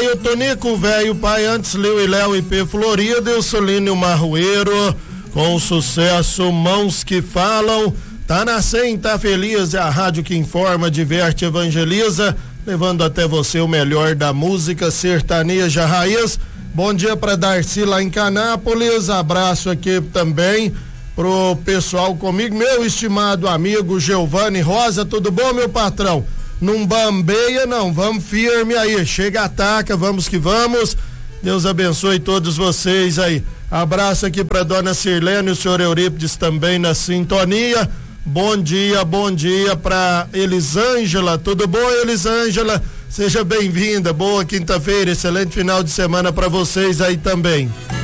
o Tonico Velho, Pai Antes, Liu e Léo IP Florida, e o Solínio Marroeiro, com o sucesso Mãos que Falam. Tá na 100, tá feliz, é a rádio que informa, diverte, evangeliza, levando até você o melhor da música sertaneja raiz. Bom dia para Darcy lá em Canápolis, abraço aqui também pro pessoal comigo, meu estimado amigo Giovanni Rosa, tudo bom, meu patrão? Não bambeia não, vamos firme aí, chega, ataca, vamos que vamos, Deus abençoe todos vocês aí. Abraço aqui pra dona Sirlene e o senhor Eurípides também na sintonia. Bom dia pra Elisângela, tudo bom, Elisângela? Seja bem-vinda, boa quinta-feira, excelente final de semana pra vocês aí também.